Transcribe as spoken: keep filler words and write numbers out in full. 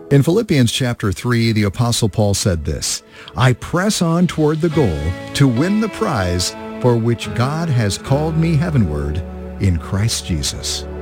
In Philippians chapter three, the Apostle Paul said this, "I press on toward the goal to win the prize for which God has called me heavenward in Christ Jesus."